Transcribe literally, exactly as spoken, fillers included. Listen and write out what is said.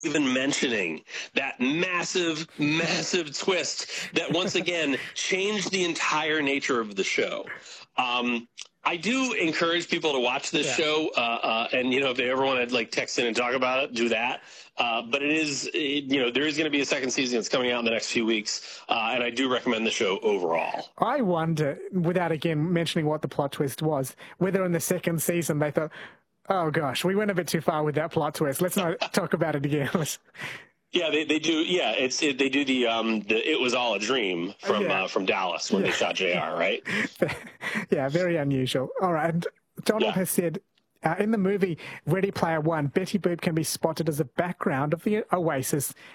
even mentioning that massive, massive twist that once again changed the entire nature of the show. Um, I do encourage people to watch this Yeah. show, uh, uh, and you know, if they ever want to like text in and talk about it, do that. Uh, but it is, it, you know, there is going to be a second season that's coming out in the next few weeks, uh, and I do recommend the show overall. I wonder, without again mentioning what the plot twist was, whether in the second season they thought, oh gosh, we went a bit too far with that plot twist. Let's not talk about it again. Yeah, they, they do. Yeah, it's it, they do the um the "It Was All a Dream" from yeah. uh, from Dallas when yeah. they shot J R, right? Yeah, very unusual. All right, and Donald yeah. has said uh, in the movie Ready Player One, Betty Boop can be spotted as a background of the Oasis